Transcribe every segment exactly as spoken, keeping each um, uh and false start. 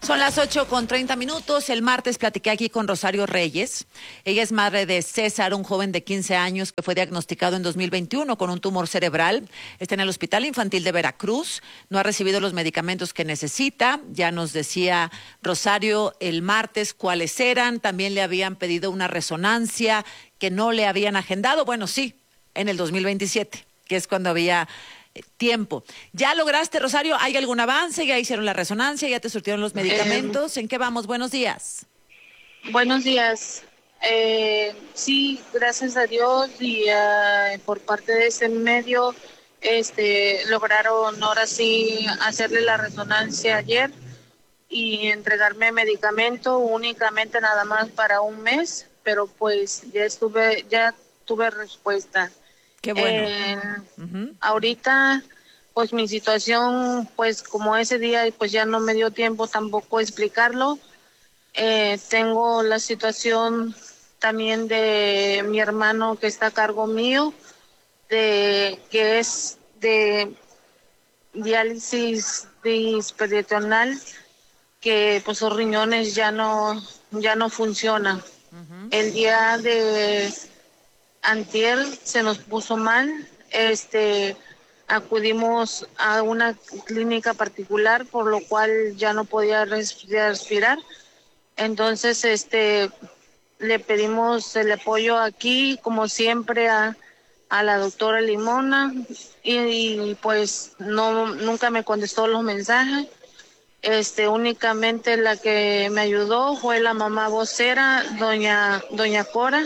Son las ocho con treinta minutos. El martes platiqué aquí con Rosario Reyes. Ella es madre de César, un joven de quince años que fue diagnosticado en dos mil veintiuno con un tumor cerebral. Está en el Hospital Infantil de Veracruz. No ha recibido los medicamentos que necesita. Ya nos decía Rosario el martes cuáles eran. También le habían pedido una resonancia que no le habían agendado. Bueno, sí, en el dos mil veintisiete, que es cuando había tiempo. ¿Ya lograste, Rosario? ¿Hay algún avance? ¿Ya hicieron la resonancia? ¿Ya te surtieron los medicamentos? Eh, ¿En qué vamos? Buenos días. Buenos días. Eh, sí, gracias a Dios y uh, por parte de ese medio este, lograron ahora sí hacerle la resonancia ayer y entregarme medicamento únicamente nada más para un mes, pero pues ya estuve, ya tuve respuesta. Qué bueno. Eh, uh-huh. Ahorita, pues mi situación, pues como ese día, pues ya no me dio tiempo tampoco explicarlo. Eh, tengo la situación también de mi hermano que está a cargo mío, de que es de diálisis peritoneal, que pues sus riñones ya no, ya no funcionan. Uh-huh. El día de antier se nos puso mal, este, acudimos a una clínica particular, por lo cual ya no podía respirar. Entonces, este, le pedimos el apoyo aquí, como siempre, a, a la doctora Limona, y, y pues no, nunca me contestó los mensajes. Este, únicamente la que me ayudó fue la mamá vocera, doña, doña Cora,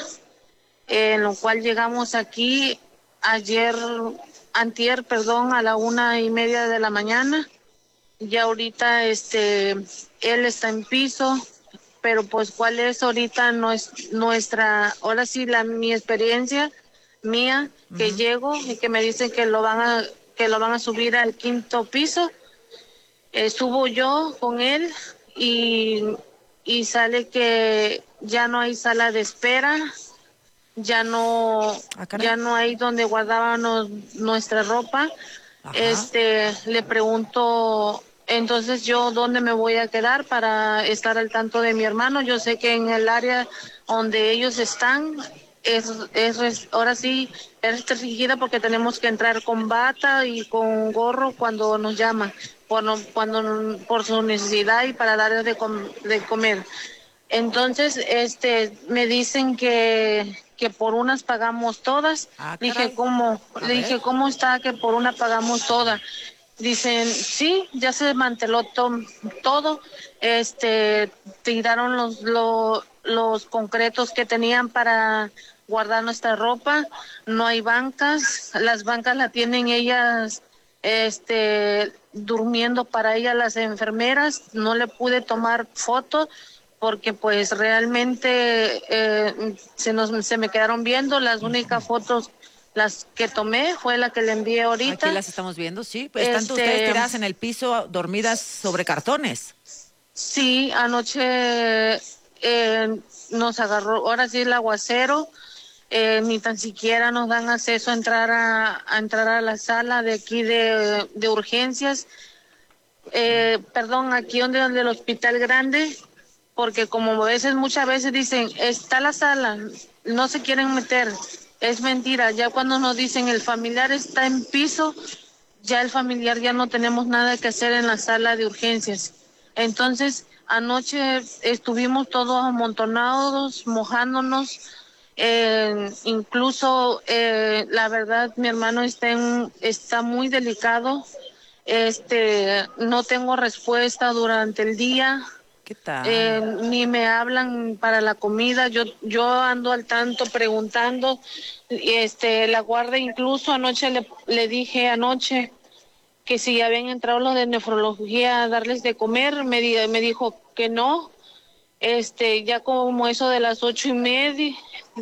en lo cual llegamos aquí ayer, antier, perdón, a la una y media de la mañana. Ya ahorita, este, él está en piso, pero pues cuál es ahorita no es nuestra, ahora sí la mi experiencia mía, que uh-huh. llego y que me dicen que lo van a, que lo van a subir al quinto piso. Eh, subo yo con él y, y sale que ya no hay sala de espera. Ya no, ah, ya no hay donde guardábamos nuestra ropa. Ajá. Este, le pregunto, entonces yo dónde me voy a quedar para estar al tanto de mi hermano. Yo sé que en el área donde ellos están es, es ahora sí es restringida porque tenemos que entrar con bata y con gorro cuando nos llaman, por, cuando, por su necesidad y para darles de, com, de comer. Entonces, este, me dicen que que por unas pagamos todas. Ah, dije, ¿cómo? A Le ver. dije, ¿cómo está que por una pagamos todas? Dicen, sí, ya se desmanteló to- todo. Este, tiraron los, los, los concretos que tenían para guardar nuestra ropa. No hay bancas. Las bancas las tienen ellas, este, durmiendo para ellas las enfermeras. No le pude tomar fotos porque pues realmente eh, se nos se me quedaron viendo. Las únicas fotos las que tomé fue la que le envié ahorita. Aquí las estamos viendo, sí. Pues están este, ustedes tiradas en el piso, dormidas sobre cartones. Sí, anoche eh, nos agarró, ahora sí el aguacero, eh, ni tan siquiera nos dan acceso a entrar a, a entrar a la sala de aquí de, de urgencias. Eh, perdón, aquí donde, donde el hospital grande, porque como a veces, muchas veces dicen, está la sala, no se quieren meter, es mentira. Ya cuando nos dicen el familiar está en piso, ya el familiar ya no tenemos nada que hacer en la sala de urgencias. Entonces, anoche estuvimos todos amontonados, mojándonos, eh, incluso, eh, la verdad, mi hermano está, en, está muy delicado, este, no tengo respuesta durante el día. ¿Qué tal? Eh, ni me hablan para la comida. Yo yo ando al tanto preguntando. Este, la guardia incluso anoche le, le dije anoche que si habían entrado los de nefrología a darles de comer. Me, di, me dijo que no. Este, ya como eso de las ocho y media,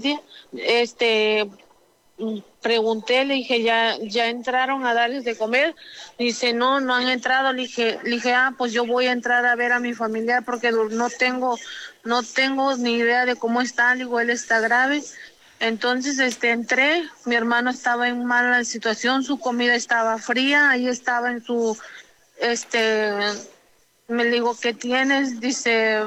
este, pregunté, le dije, ¿ya, ya entraron a darles de comer? Dice, no, no han entrado. Le dije, le dije, ah, pues yo voy a entrar a ver a mi familiar porque no tengo, no tengo ni idea de cómo está. Le digo, él está grave. Entonces, este, entré, mi hermano estaba en mala situación, su comida estaba fría, ahí estaba en su, este, Me digo, ¿qué tienes? Dice,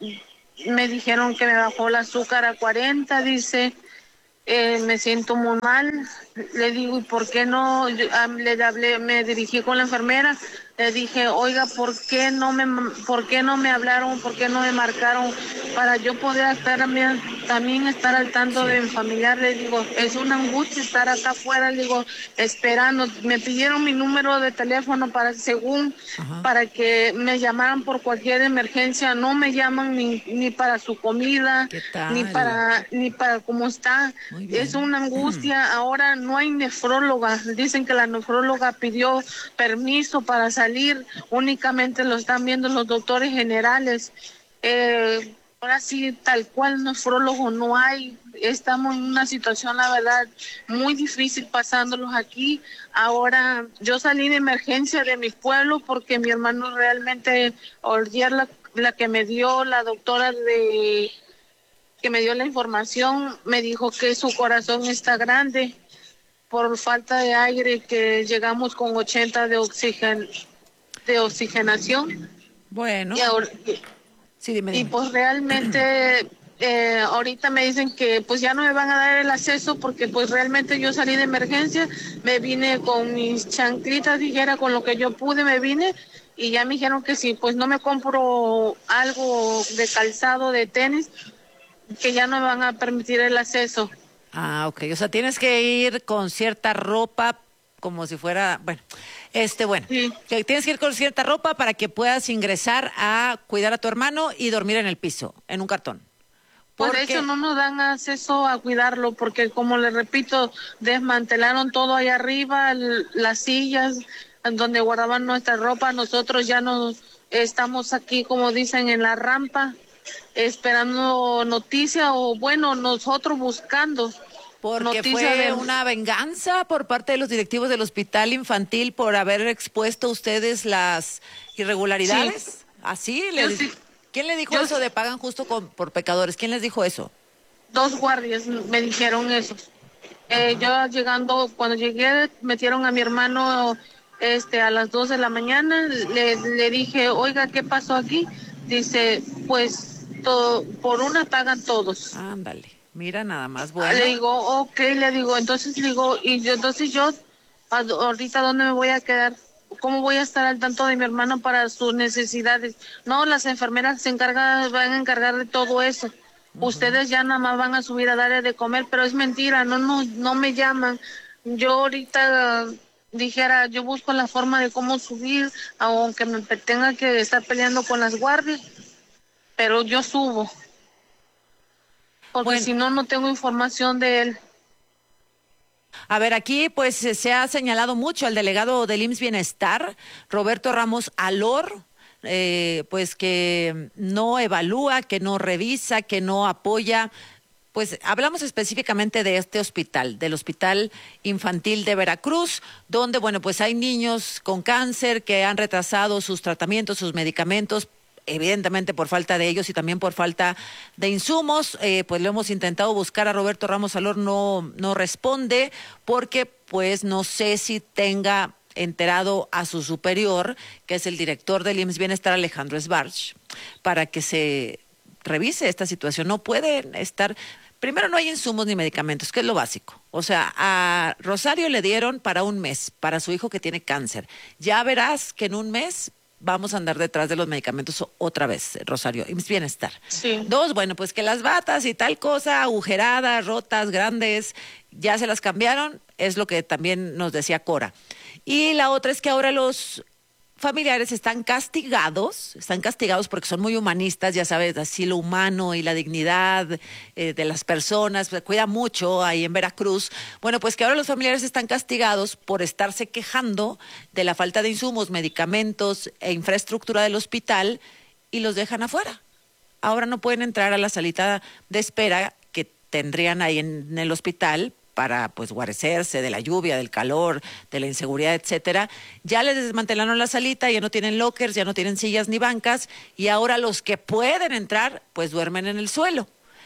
me dijeron que me bajó el azúcar a cuarenta, dice, eh, me siento muy mal. Le digo, ¿y por qué no? Yo, ah, le hablé, me dirigí con la enfermera, le dije, oiga, ¿por qué no me, por qué no me hablaron, por qué no me marcaron para yo poder estar también, también estar al tanto de mi familiar? Le digo, es una angustia estar acá afuera, le digo, esperando. Me pidieron mi número de teléfono para, según, Ajá. para que me llamaran por cualquier emergencia. No me llaman ni, ni para su comida, ni para, ni para cómo está. Es una angustia. Ahora no hay nefróloga. Dicen que la nefróloga pidió permiso para salir. Únicamente lo están viendo los doctores generales. Eh, ahora sí, tal cual nefrólogo no hay. Estamos en una situación, la verdad, muy difícil pasándolos aquí. Ahora, yo salí de emergencia de mi pueblo porque mi hermano realmente, ayer la, la que me dio la doctora de que me dio la información, me dijo que su corazón está grande por falta de aire, que llegamos con ochenta de oxigen, de oxigenación. Bueno. Y, ahora, sí, dime, dime. y pues realmente eh, ahorita me dicen que pues ya no me van a dar el acceso porque pues realmente yo salí de emergencia, me vine con mis chanclitas, dijera, con lo que yo pude me vine, y ya me dijeron que si pues no me compro algo de calzado, de tenis, que ya no me van a permitir el acceso. Ah, ok. O sea, tienes que ir con cierta ropa, como si fuera, bueno, este, bueno, sí. que tienes que ir con cierta ropa para que puedas ingresar a cuidar a tu hermano y dormir en el piso, en un cartón. Por eso no nos dan acceso a cuidarlo, porque como les repito, desmantelaron todo ahí arriba, el, las sillas en donde guardaban nuestra ropa. Nosotros ya no estamos aquí, como dicen, en la rampa, esperando noticia, o bueno, nosotros buscando. Porque fue de... una venganza por parte de los directivos del hospital infantil por haber expuesto a ustedes las irregularidades. Sí. ¿Así? ¿Le... Sí. ¿Quién le dijo Yo... eso de pagan justo con, por pecadores? ¿Quién les dijo eso? Dos guardias me dijeron eso. Eh, yo llegando, cuando llegué, metieron a mi hermano este, a las dos de la mañana. Le, le dije, oiga, ¿qué pasó aquí? Dice, pues todo, por una pagan todos. Ándale. Mira, nada más, bueno. Le digo, ok, le digo, entonces le digo, y yo, entonces yo, ahorita, ¿dónde me voy a quedar? ¿Cómo voy a estar al tanto de mi hermano para sus necesidades? No, las enfermeras se encargan, van a encargar de todo eso. Uh-huh. Ustedes ya nada más van a subir a darle de comer, pero es mentira, no, no, no me llaman. Yo ahorita dijera, yo busco la forma de cómo subir, aunque me tenga que estar peleando con las guardias, pero yo subo. Porque bueno, si no, no tengo información de él. A ver, aquí pues se ha señalado mucho al delegado del I M S S Bienestar, Roberto Ramos Alor, eh, pues que no evalúa, que no revisa, que no apoya. Pues hablamos específicamente de este hospital, del Hospital Infantil de Veracruz, donde, bueno, pues hay niños con cáncer que han retrasado sus tratamientos, sus medicamentos, evidentemente por falta de ellos y también por falta de insumos. Eh, pues lo hemos intentado buscar a Roberto Ramos Alor, no, no responde, porque pues no sé si tenga enterado a su superior, que es el director del I M S S Bienestar, Alejandro Sbarch, para que se revise esta situación. No pueden estar... Primero, no hay insumos ni medicamentos, que es lo básico. O sea, a Rosario le dieron para un mes, para su hijo que tiene cáncer. Ya verás que en un mes vamos a andar detrás de los medicamentos otra vez, Rosario. I M S S Bienestar. Sí. Dos, bueno, pues que las batas y tal cosa, agujeradas, rotas, grandes, ya se las cambiaron, es lo que también nos decía Cora. Y la otra es que ahora los familiares están castigados, están castigados porque son muy humanistas, ya sabes, así lo humano y la dignidad eh, de las personas, se cuida mucho ahí en Veracruz. Bueno, pues que ahora los familiares están castigados por estarse quejando de la falta de insumos, medicamentos e infraestructura del hospital y los dejan afuera. Ahora no pueden entrar a la salita de espera que tendrían ahí en, en el hospital para pues guarecerse de la lluvia, del calor, de la inseguridad, etcétera. Ya les desmantelaron la salita, ya no tienen lockers, ya no tienen sillas ni bancas, y ahora los que pueden entrar, pues duermen en el suelo.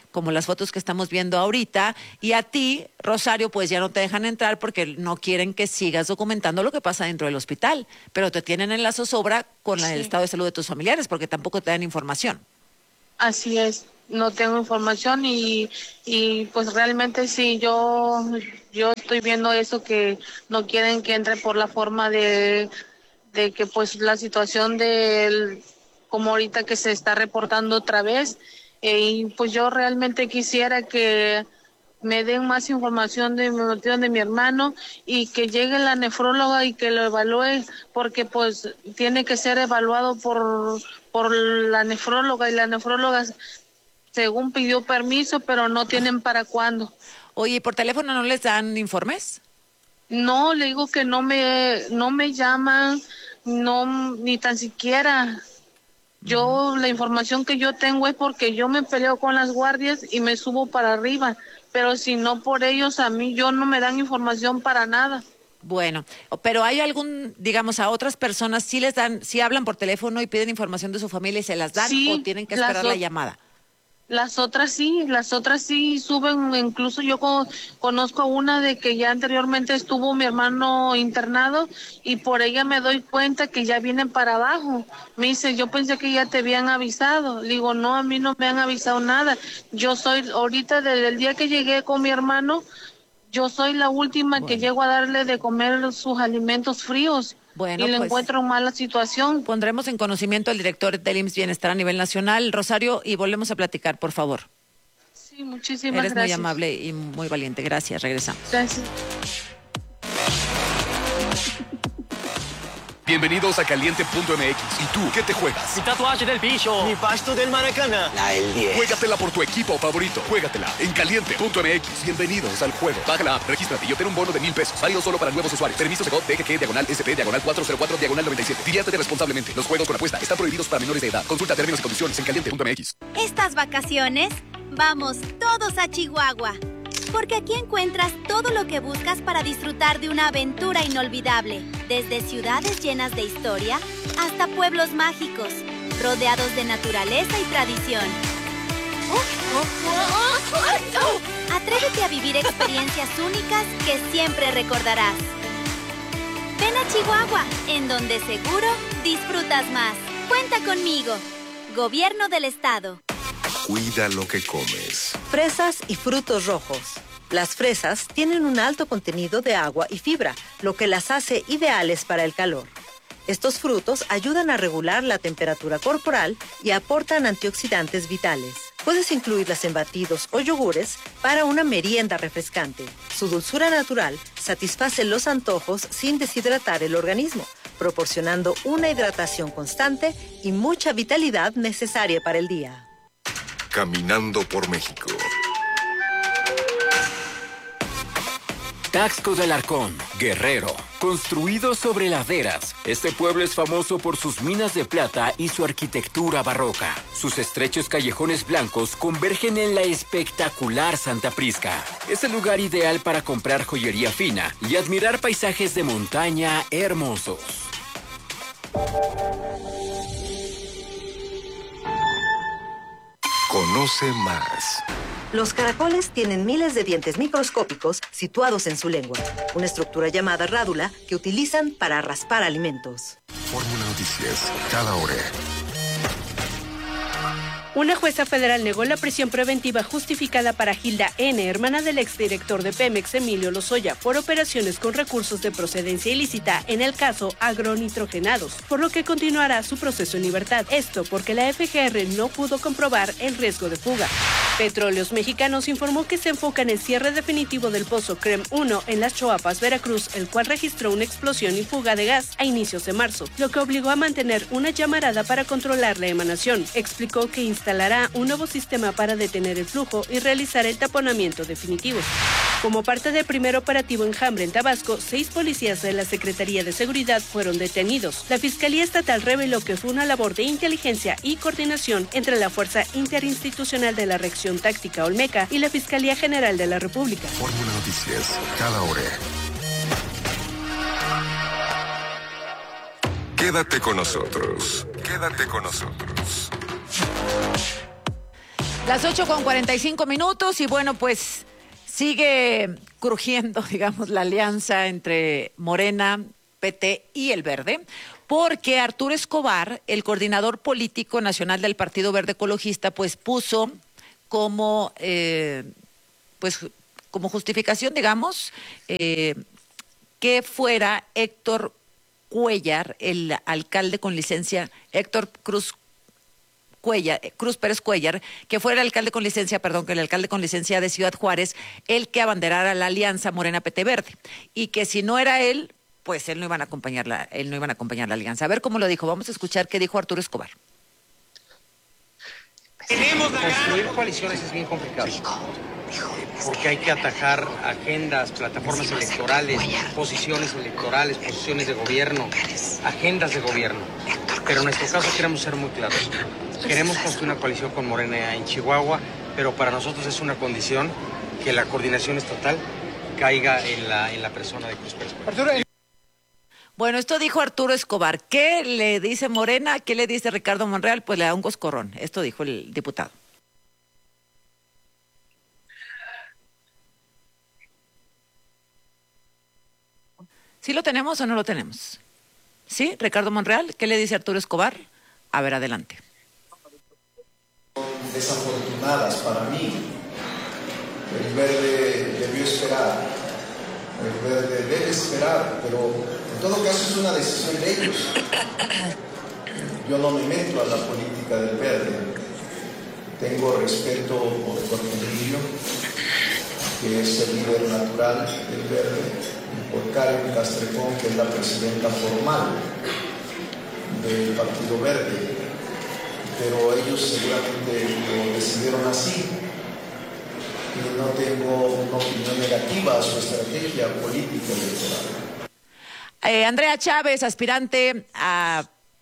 como las fotos que estamos viendo ahorita, y a ti, Rosario, pues ya no te dejan entrar porque no quieren que sigas documentando lo que pasa dentro del hospital, pero te tienen en la zozobra con la- el Sí. estado de salud de tus familiares porque tampoco te dan información. Así es, no tengo información y, y pues realmente sí, yo, yo estoy viendo eso que no quieren que entre por la forma de, de que pues la situación del, como ahorita que se está reportando otra vez, eh, y pues yo realmente quisiera que me den más información de mi motivo de mi hermano y que llegue la nefróloga y que lo evalúe porque pues tiene que ser evaluado por por la nefróloga y la nefróloga según pidió permiso pero no tienen para cuándo. Oye, ¿y por teléfono no les dan informes? No, le digo que no me no me llaman, no ni tan siquiera. Yo la información que yo tengo es porque yo me peleo con las guardias y me subo para arriba, pero si no por ellos a mí yo no me dan información para nada. Bueno, pero hay algún, digamos, a otras personas, sí les dan, sí hablan por teléfono y piden información de su familia y se las dan, Sí, o tienen que las esperar la o- llamada. Las otras sí, las otras sí suben, incluso yo co- conozco a una de que ya anteriormente estuvo mi hermano internado y por ella me doy cuenta que ya vienen para abajo. Me dice, yo pensé que ya te habían avisado. Le digo, no, a mí no me han avisado nada. Yo soy, ahorita desde el día que llegué con mi hermano, yo soy la última que Bueno. llego a darle de comer sus alimentos fríos. Bueno, y le pues- encuentro en mala situación. Pondremos en conocimiento al director del I M S S Bienestar a nivel nacional, Rosario, y volvemos a platicar, por favor. Sí, muchísimas Eres gracias. muy amable y muy valiente. Gracias, regresamos. Gracias. Bienvenidos a Caliente punto M X. ¿Y tú qué te juegas? Mi tatuaje del bicho. Mi pasto del Maracaná. La del diez. Juégatela por tu equipo favorito. Juégatela en Caliente punto M X. Bienvenidos al juego. Baja la app, regístrate y obtén un bono de mil pesos. Válido solo para nuevos usuarios. Permiso Segov D G G diagonal S P diagonal cuatro cero cuatro diagonal noventa y siete. Diviértete responsablemente. Los juegos con apuesta están prohibidos para menores de edad. Consulta términos y condiciones en Caliente punto M X. Estas vacaciones, vamos todos a Chihuahua, porque aquí encuentras todo lo que buscas para disfrutar de una aventura inolvidable, desde ciudades llenas de historia hasta pueblos mágicos, rodeados de naturaleza y tradición. Atrévete a vivir experiencias únicas que siempre recordarás. Ven a Chihuahua, en donde seguro disfrutas más. Cuenta conmigo. Gobierno del Estado. Cuida lo que comes. Fresas y frutos rojos. Las fresas tienen un alto contenido de agua y fibra, lo que las hace ideales para el calor. Estos frutos ayudan a regular la temperatura corporal y aportan antioxidantes vitales. Puedes incluirlas en batidos o yogures para una merienda refrescante. Su dulzura natural satisface los antojos sin deshidratar el organismo, proporcionando una hidratación constante y mucha vitalidad necesaria para el día. Caminando por México. Taxco del Arcón, Guerrero. Construido sobre laderas, este pueblo es famoso por sus minas de plata y su arquitectura barroca. Sus estrechos callejones blancos convergen en la espectacular Santa Prisca. Es el lugar ideal para comprar joyería fina y admirar paisajes de montaña hermosos. Conoce más. Los caracoles tienen miles de dientes microscópicos situados en su lengua, una estructura llamada rádula que utilizan para raspar alimentos. Fórmula Noticias, cada hora. Una jueza federal negó la prisión preventiva justificada para Hilda N., hermana del exdirector de Pemex, Emilio Lozoya, por operaciones con recursos de procedencia ilícita en el caso agronitrogenados, por lo que continuará su proceso en libertad. Esto porque la F G R no pudo comprobar el riesgo de fuga. Petróleos Mexicanos informó que se enfoca en el cierre definitivo del pozo CREM uno en Las Choapas, Veracruz, el cual registró una explosión y fuga de gas a inicios de marzo, lo que obligó a mantener una llamarada para controlar la emanación. Explicó que instalará un nuevo sistema para detener el flujo y realizar el taponamiento definitivo. Como parte del primer operativo Enjambre en Tabasco, seis policías de la Secretaría de Seguridad fueron detenidos. La Fiscalía Estatal reveló que fue una labor de inteligencia y coordinación entre la Fuerza Interinstitucional de la Reacción Táctica Olmeca y la Fiscalía General de la República. Fórmula Noticias, cada hora. Quédate con nosotros. Quédate con nosotros. Las ocho con cuarenta y cinco minutos y bueno, pues sigue crujiendo, digamos, la alianza entre Morena, P T y el Verde, porque Arturo Escobar, el coordinador político nacional del Partido Verde Ecologista, pues puso como, eh, pues, como justificación, digamos, eh, que fuera Héctor Cuellar, el alcalde con licencia, Héctor Cruz Cuellar, Cruz Pérez Cuellar, que fuera el alcalde con licencia, perdón, que el alcalde con licencia de Ciudad Juárez, el que abanderara la alianza Morena P T Verde, y que si no era él, pues él no iban a acompañar la, él no iban a acompañar la alianza. A ver cómo lo dijo. Vamos a escuchar qué dijo Arturo Escobar. Construir coaliciones es bien complicado, porque hay que atajar agendas, plataformas electorales, posiciones electorales, posiciones de gobierno, agendas de gobierno. Pero en nuestro caso queremos ser muy claros. Queremos construir una coalición con Morena en Chihuahua, pero para nosotros es una condición que la coordinación estatal caiga en la, en la persona de Cruz Pérez Cuellar. Bueno, esto dijo Arturo Escobar. ¿Qué le dice Morena? ¿Qué le dice Ricardo Monreal? Pues le da un coscorrón. Esto dijo el diputado. ¿Sí lo tenemos o no lo tenemos? ¿Sí? Ricardo Monreal, ¿qué le dice Arturo Escobar? A ver, adelante. Desafortunadas para mí. El Verde debió esperar. El Verde debe esperar, pero en todo caso es una decisión de ellos. Yo no me meto a la política del Verde. Tengo respeto por Jorge Emilio, que es el líder natural del Verde, y por Karen Castrejón, que es la presidenta formal del Partido Verde. Pero ellos seguramente lo decidieron así. Y no tengo una opinión negativa a su estrategia política electoral. Eh, Andrea Chávez, aspirante a,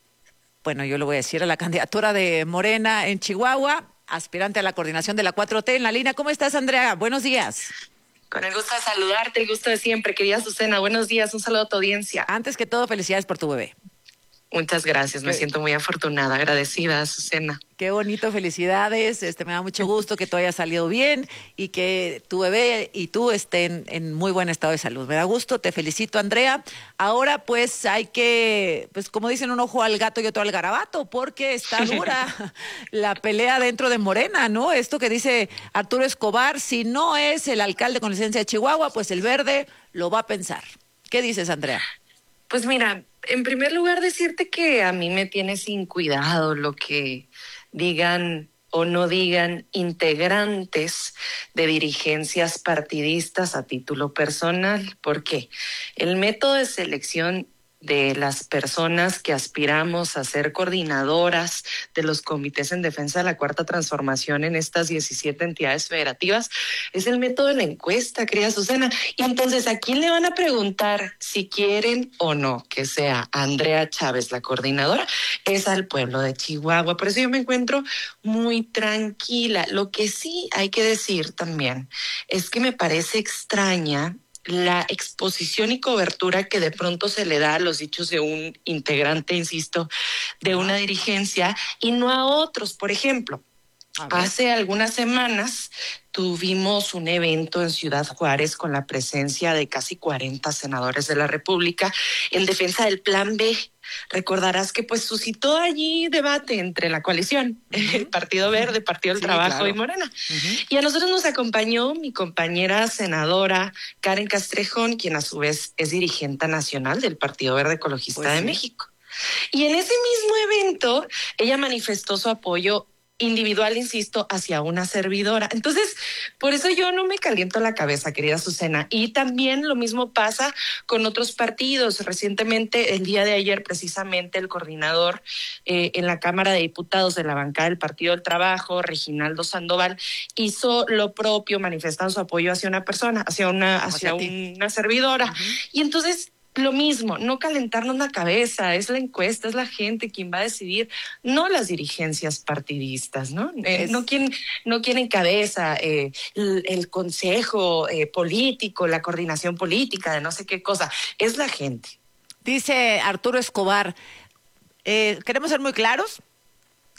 bueno, yo lo voy a decir, a la candidatura de Morena en Chihuahua, aspirante a la coordinación de la cuatro T en la línea. ¿Cómo estás, Andrea? Buenos días. Con el gusto de saludarte, el gusto de siempre, querida Azucena. Buenos días, un saludo a tu audiencia. Antes que todo, felicidades por tu bebé. Muchas gracias, me siento muy afortunada, agradecida, Azucena. Qué bonito, felicidades, este me da mucho gusto que todo haya salido bien y que tu bebé y tú estén en muy buen estado de salud. Me da gusto, te felicito, Andrea. Ahora pues hay que, pues como dicen, un ojo al gato y otro al garabato, porque está dura la pelea dentro de Morena, ¿no? Esto que dice Arturo Escobar, si no es el alcalde con licencia de Chihuahua, pues el Verde lo va a pensar. ¿Qué dices, Andrea? Pues mira, en primer lugar decirte que a mí me tiene sin cuidado lo que digan o no digan integrantes de dirigencias partidistas a título personal. ¿Por qué? El método de selección de las personas que aspiramos a ser coordinadoras de los comités en defensa de la Cuarta Transformación en estas diecisiete entidades federativas es el método de la encuesta, querida Azucena. Y entonces, ¿a quién le van a preguntar si quieren o no que sea Andrea Chávez la coordinadora? Es al pueblo de Chihuahua. Por eso yo me encuentro muy tranquila. Lo que sí hay que decir también es que me parece extraña la exposición y cobertura que de pronto se le da a los dichos de un integrante, insisto, de una dirigencia y no a otros. Por ejemplo, hace algunas semanas tuvimos un evento en Ciudad Juárez con la presencia de casi cuarenta senadores de la República en defensa del Plan B. Recordarás que pues suscitó allí debate entre la coalición, uh-huh. el Partido Verde, Partido del sí, Trabajo claro. y Morena. Uh-huh. Y a nosotros nos acompañó mi compañera senadora Karen Castrejón, quien a su vez es dirigente nacional del Partido Verde Ecologista pues de sí. México. Y en ese mismo evento ella manifestó su apoyo individual, insisto, hacia una servidora. Entonces, por eso yo no me caliento la cabeza, querida Azucena. Y también lo mismo pasa con otros partidos. Recientemente, el día de ayer, precisamente, el coordinador eh, en la Cámara de Diputados de la bancada del Partido del Trabajo, Reginaldo Sandoval, hizo lo propio, manifestando su apoyo hacia una persona, hacia una, hacia una servidora. Uh-huh. Y entonces, lo mismo, no calentarnos la cabeza, es la encuesta, es la gente quien va a decidir, no las dirigencias partidistas, ¿no? Eh, es... No quien, no quien encabeza eh, el, el consejo eh, político, la coordinación política de no sé qué cosa, es la gente. Dice Arturo Escobar, eh, queremos ser muy claros,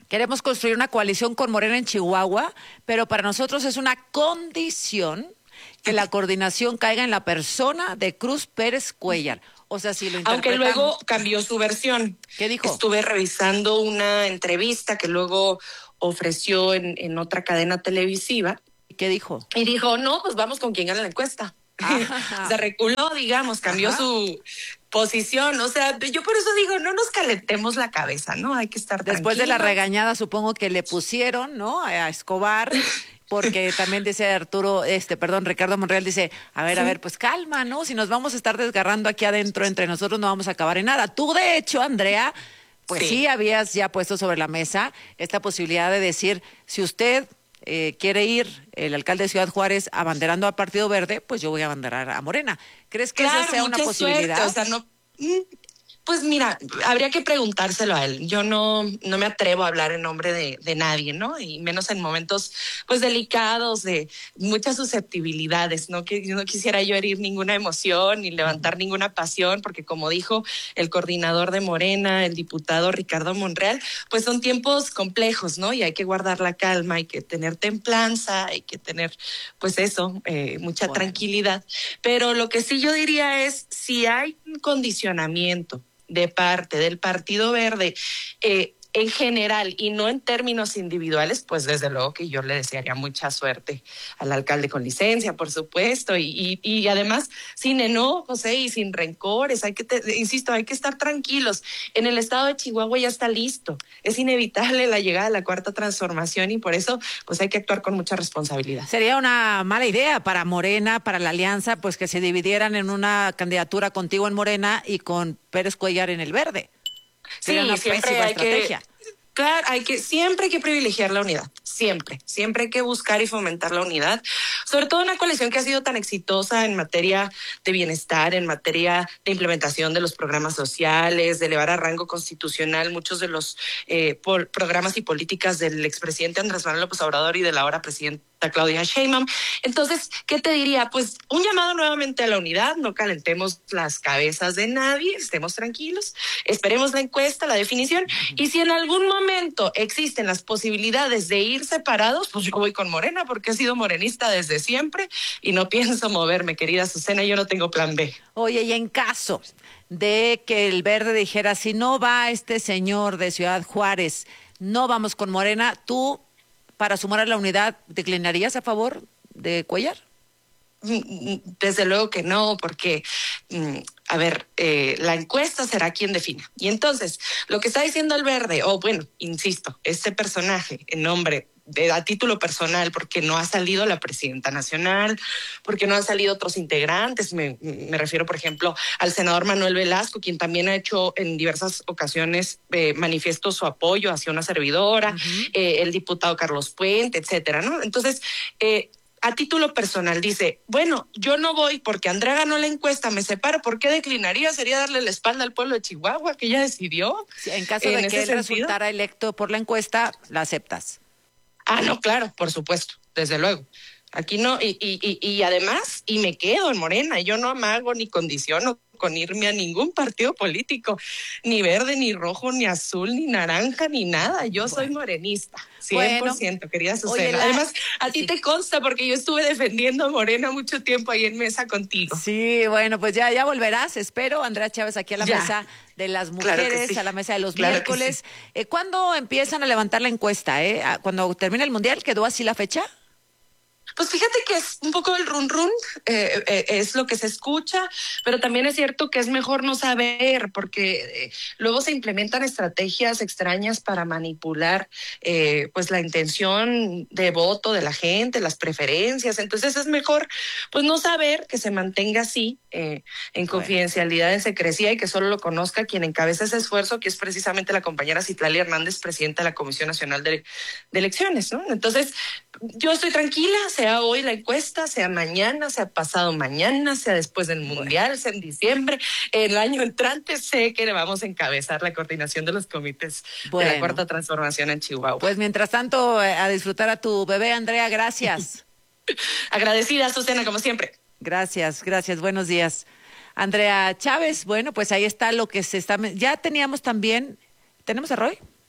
Queremos construir una coalición con Morena en Chihuahua, pero para nosotros es una condición que la coordinación caiga en la persona de Cruz Pérez Cuéllar. O sea, si lo Aunque interpretamos... luego cambió su versión. ¿Qué dijo? Estuve revisando una entrevista que luego ofreció en, en otra cadena televisiva. ¿Qué dijo? Y dijo, no, pues vamos con quien gana la encuesta. Se reculó, digamos, cambió Ajá. su posición. O sea, yo por eso digo, no nos calentemos la cabeza, ¿no? Hay que estar Después tranquilos. de la regañada, supongo que le pusieron, ¿no? A Escobar... Porque también dice Arturo, este, perdón, Ricardo Monreal dice, a ver, sí. a ver, pues calma, ¿no? Si nos vamos a estar desgarrando aquí adentro entre nosotros no vamos a acabar en nada. Tú, de hecho, Andrea, pues sí, sí habías ya puesto sobre la mesa esta posibilidad de decir, si usted eh, quiere ir, el alcalde de Ciudad Juárez, abanderando al Partido Verde, pues yo voy a abanderar a Morena. ¿Crees que claro, esa sea una posibilidad? Suerte, o sea, no... Pues mira, habría que preguntárselo a él. Yo no, no me atrevo a hablar en nombre de, de nadie, ¿no? Y menos en momentos pues delicados, de muchas susceptibilidades, ¿no? Que no quisiera yo herir ninguna emoción ni levantar ninguna pasión, porque como dijo el coordinador de Morena, el diputado Ricardo Monreal, pues son tiempos complejos, ¿no? Y hay que guardar la calma, hay que tener templanza, hay que tener, pues eso, eh, mucha bueno. tranquilidad. Pero lo que sí yo diría es, si hay un condicionamiento de parte del Partido Verde eh, en general y no en términos individuales, pues desde luego que yo le desearía mucha suerte al alcalde con licencia, por supuesto, y, y, y además sin enojos ¿eh? y sin rencores, hay que, te, insisto, hay que estar tranquilos. En el estado de Chihuahua ya está listo, es inevitable la llegada de la cuarta transformación y por eso pues hay que actuar con mucha responsabilidad. Sería una mala idea para Morena, para la alianza, pues que se dividieran en una candidatura contigo en Morena y con Pérez Cuéllar en el Verde. Sí, una siempre hay estrategia. que, claro, hay que, siempre hay que privilegiar la unidad, siempre, siempre hay que buscar y fomentar la unidad, sobre todo una coalición que ha sido tan exitosa en materia de bienestar, en materia de implementación de los programas sociales, de elevar a rango constitucional muchos de los eh, por, programas y políticas del expresidente Andrés Manuel López Obrador y de la ahora presidenta Claudia Sheinbaum. Entonces, ¿qué te diría? Pues un llamado nuevamente a la unidad, no calentemos las cabezas de nadie, estemos tranquilos, esperemos la encuesta, la definición, y si en algún momento existen las posibilidades de ir separados, pues yo voy con Morena, porque he sido morenista desde siempre y no pienso moverme, querida Azucena, yo no tengo plan B. Oye, y en caso de que el Verde dijera, si no va este señor de Ciudad Juárez, no vamos con Morena, tú... para sumar a la unidad, ¿declinarías a favor de Cuéllar? Desde luego que no, porque, a ver, eh, la encuesta será quien defina. Y entonces, lo que está diciendo el Verde, o oh, bueno, insisto, este personaje en nombre de, a título personal, porque no ha salido la presidenta nacional, porque no han salido otros integrantes, me, me refiero, por ejemplo, al senador Manuel Velasco, quien también ha hecho en diversas ocasiones eh, manifiesto su apoyo hacia una servidora, uh-huh. eh, el diputado Carlos Puente, etcétera, ¿no? Entonces, eh, a título personal dice, bueno, yo no voy porque Andrea ganó la encuesta, me separo, ¿por qué declinaría? Sería darle la espalda al pueblo de Chihuahua, que ella decidió. Sí, en caso de en que él sentido. resultara electo por la encuesta, ¿la aceptas? Ah, no, claro, por supuesto, desde luego. Aquí no, y, y, y, y además, y me quedo en Morena, yo no amago ni condiciono con irme a ningún partido político, ni verde, ni rojo, ni azul, ni naranja, ni nada. Yo bueno. soy morenista, cien por ciento, bueno. querida Azucena. Oye, la... Además, a ti sí. te consta porque yo estuve defendiendo a Morena mucho tiempo ahí en mesa contigo. Sí, bueno, pues ya, ya volverás, espero, Andrea Chávez, aquí a la ya. mesa de las mujeres, claro sí. a la mesa de los claro miércoles. Sí. Eh, ¿Cuándo empiezan a levantar la encuesta? Eh? ¿Cuando termina el Mundial? ¿Quedó así la fecha? Pues fíjate que es un poco el run run, eh, eh, es lo que se escucha, pero también es cierto que es mejor no saber, porque eh, luego se implementan estrategias extrañas para manipular eh, pues la intención de voto de la gente, las preferencias. Entonces es mejor pues no saber, que se mantenga así, eh, en confidencialidad, en secrecía, y que solo lo conozca quien encabeza ese esfuerzo, que es precisamente la compañera Citlali Hernández, presidenta de la Comisión Nacional de, de Elecciones, ¿no? Entonces, yo estoy tranquila, sea hoy la encuesta, sea mañana, sea pasado mañana, sea después del Mundial, bueno. sea en diciembre, el año entrante, sé que le vamos a encabezar la coordinación de los comités bueno. de la Cuarta Transformación en Chihuahua. Pues mientras tanto, a disfrutar a tu bebé, Andrea, gracias. Agradecida, Azucena, como siempre. Gracias, gracias, buenos días. Andrea Chávez, bueno, pues ahí está lo que se está... Ya teníamos también... ¿Tenemos a Roy?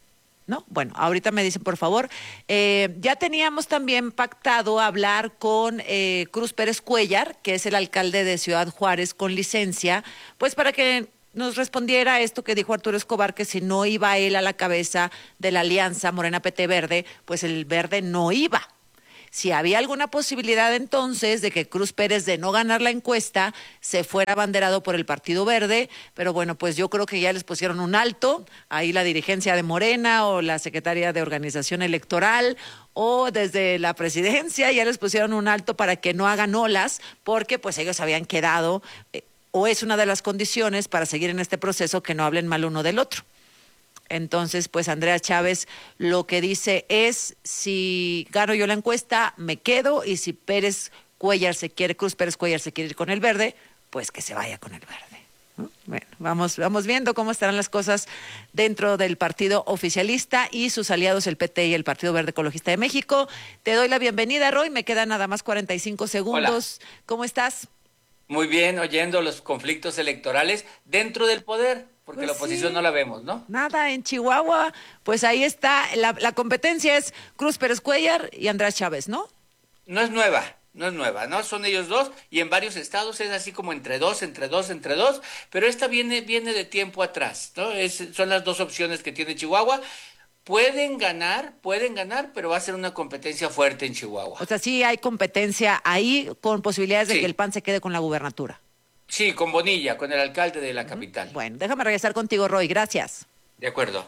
¿no? Bueno, ahorita me dicen, por favor. Eh, ya teníamos también pactado hablar con eh, Cruz Pérez Cuellar, que es el alcalde de Ciudad Juárez con licencia, pues para que nos respondiera esto que dijo Arturo Escobar, que si no iba él a la cabeza de la alianza Morena P T Verde, pues el verde no iba. Si había alguna posibilidad entonces de que Cruz Pérez, de no ganar la encuesta, se fuera abanderado por el Partido Verde, pero bueno, pues yo creo que ya les pusieron un alto, ahí la dirigencia de Morena o la secretaria de Organización Electoral o desde la presidencia ya les pusieron un alto para que no hagan olas, porque pues ellos habían quedado, eh, o es una de las condiciones para seguir en este proceso, que no hablen mal uno del otro. Entonces, pues Andrea Chávez lo que dice es, si gano yo la encuesta, me quedo, y si Pérez Cuellar se quiere, Cruz Pérez Cuellar se quiere ir con el verde, pues que se vaya con el verde, ¿no? Bueno, vamos, vamos viendo cómo estarán las cosas dentro del partido oficialista y sus aliados, el P T y el Partido Verde Ecologista de México. Te doy la bienvenida, Roy, me quedan nada más cuarenta y cinco segundos. Hola. ¿Cómo estás? Muy bien, oyendo los conflictos electorales dentro del poder. Porque pues la oposición sí. No la vemos, ¿no? Nada, en Chihuahua, pues ahí está, la, la competencia es Cruz Pérez Cuellar y Andrés Chávez, ¿no? No es nueva, no es nueva, ¿no? Son ellos dos, y en varios estados es así como entre dos, entre dos, entre dos, pero esta viene, viene de tiempo atrás, ¿no? Es, son las dos opciones que tiene Chihuahua. Pueden ganar, pueden ganar, pero va a ser una competencia fuerte en Chihuahua. O sea, sí hay competencia ahí, con posibilidades de sí. que el P A N se quede con la gubernatura. Sí, con Bonilla, con el alcalde de la capital. Bueno, déjame regresar contigo, Roy. Gracias. De acuerdo.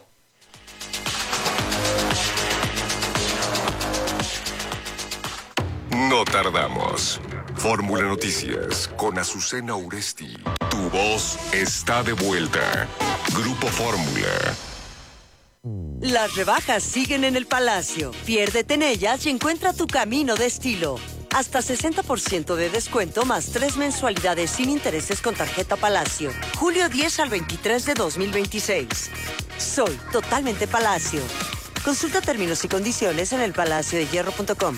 No tardamos. Fórmula Noticias con Azucena Uresti. Tu voz está de vuelta. Grupo Fórmula. Las rebajas siguen en el Palacio. Piérdete en ellas y encuentra tu camino de estilo. Hasta sesenta por ciento de descuento más tres mensualidades sin intereses con tarjeta Palacio. Julio diez al veintitrés de dos mil veintiséis. Soy totalmente Palacio. Consulta términos y condiciones en el palacio de hierro punto com.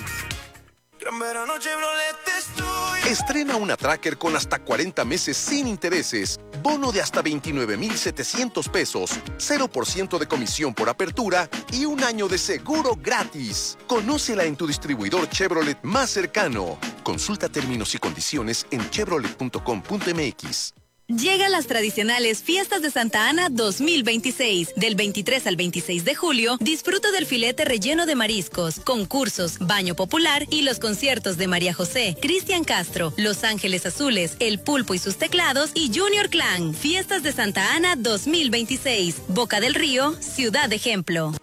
Estrena una Tracker con hasta cuarenta meses sin intereses, bono de hasta veintinueve mil setecientos pesos, cero por ciento de comisión por apertura y un año de seguro gratis. Conócela en tu distribuidor Chevrolet más cercano. Consulta términos y condiciones en chevrolet punto com punto m x. Llegan las tradicionales Fiestas de Santa Ana dos mil veintiséis. Del veintitrés al veintiséis de julio, disfruta del filete relleno de mariscos, concursos, baño popular y los conciertos de María José, Cristian Castro, Los Ángeles Azules, El Pulpo y sus teclados y Junior Clan. Fiestas de Santa Ana dos mil veintiséis. Boca del Río, Ciudad Ejemplo.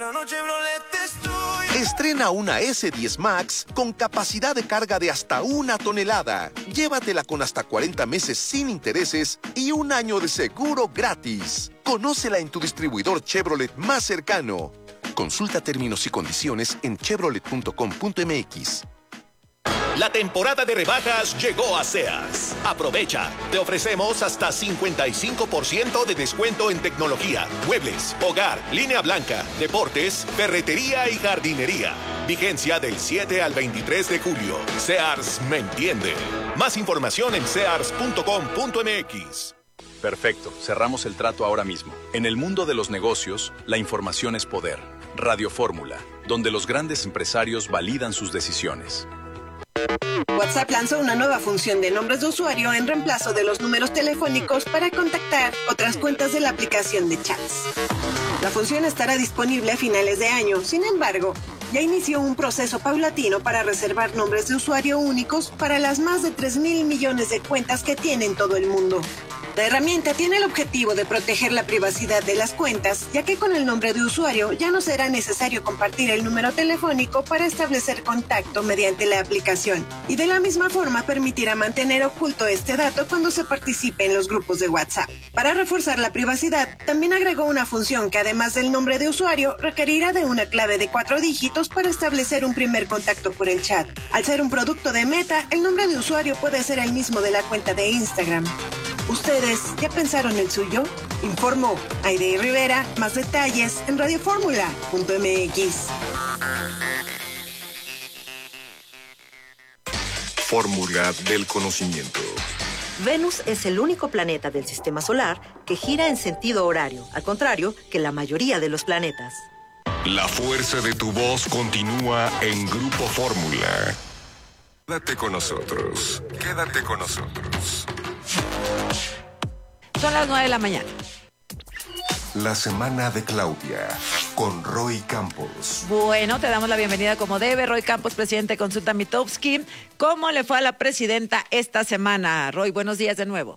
Estrena una ese diez Max con capacidad de carga de hasta una tonelada. Llévatela con hasta cuarenta meses sin intereses y un año de seguro gratis. Conócela en tu distribuidor Chevrolet más cercano. Consulta términos y condiciones en chevrolet punto com punto m x. La temporada de rebajas llegó a Sears. Aprovecha. Te ofrecemos hasta cincuenta y cinco por ciento de descuento en tecnología, muebles, hogar, línea blanca, deportes, ferretería y jardinería. Vigencia del siete al veintitrés de julio. Sears me entiende. Más información en sears punto com punto m x. Perfecto, cerramos el trato ahora mismo. En el mundo de los negocios, la información es poder. Radio Fórmula, donde los grandes empresarios validan sus decisiones. WhatsApp lanzó una nueva función de nombres de usuario en reemplazo de los números telefónicos para contactar otras cuentas de la aplicación de chats. La función estará disponible a finales de año, sin embargo, ya inició un proceso paulatino para reservar nombres de usuario únicos para las más de tres mil millones de cuentas que tiene en todo el mundo. La herramienta tiene el objetivo de proteger la privacidad de las cuentas, ya que con el nombre de usuario ya no será necesario compartir el número telefónico para establecer contacto mediante la aplicación, y de la misma forma permitirá mantener oculto este dato cuando se participe en los grupos de WhatsApp. Para reforzar la privacidad, también agregó una función que además del nombre de usuario, requerirá de una clave de cuatro dígitos para establecer un primer contacto por el chat. Al ser un producto de Meta, el nombre de usuario puede ser el mismo de la cuenta de Instagram. ¿Ustedes ya pensaron el suyo? Informó Aide Rivera. Más detalles en radio fórmula punto m x. Fórmula del conocimiento. Venus es el único planeta del sistema solar que gira en sentido horario, al contrario que la mayoría de los planetas. La fuerza de tu voz continúa en Grupo Fórmula. Quédate con nosotros. Quédate con nosotros. Son las nueve de la mañana. La semana de Claudia con Roy Campos. Bueno, te damos la bienvenida como debe. Roy Campos, presidente de Consulta Mitowski. ¿Cómo le fue a la presidenta esta semana? Roy, buenos días de nuevo.